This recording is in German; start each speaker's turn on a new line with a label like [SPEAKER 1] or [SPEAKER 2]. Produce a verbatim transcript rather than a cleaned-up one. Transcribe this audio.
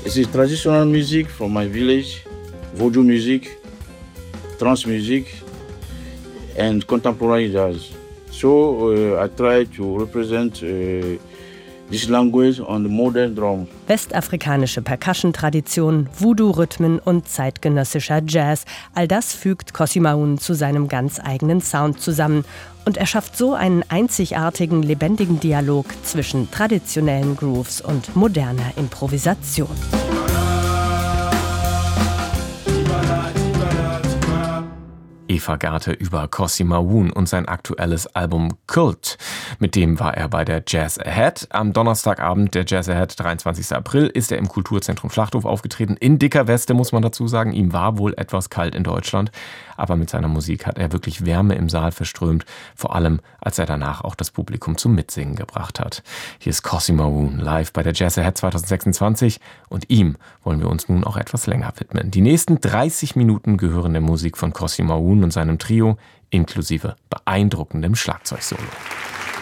[SPEAKER 1] This is traditional music from my village, Vodou music, trance music and contemporary jazz. So uh, I try to represent uh, this language on the modern drum.
[SPEAKER 2] Westafrikanische Percussion-Tradition, Voodoo-Rhythmen und zeitgenössischer Jazz. All das fügt Kossy Mawoun zu seinem ganz eigenen Sound zusammen. Und er schafft so einen einzigartigen, lebendigen Dialog zwischen traditionellen Grooves und moderner Improvisation.
[SPEAKER 3] Eva Garte über Kossy Mawoun und sein aktuelles Album Cult. Mit dem war er bei der Jazz Ahead. Am Donnerstagabend der Jazz Ahead, dreiundzwanzigsten April, ist er im Kulturzentrum Schlachthof aufgetreten. In dicker Weste, muss man dazu sagen. Ihm war wohl etwas kalt in Deutschland. Aber mit seiner Musik hat er wirklich Wärme im Saal verströmt. Vor allem, als er danach auch das Publikum zum Mitsingen gebracht hat. Hier ist Kossy Mawoun live bei der Jazz Ahead zwanzig sechsundzwanzig. Und ihm wollen wir uns nun auch etwas länger widmen. Die nächsten dreißig Minuten gehören der Musik von Kossy Mawoun und seinem Trio, inklusive beeindruckendem Schlagzeugsolo.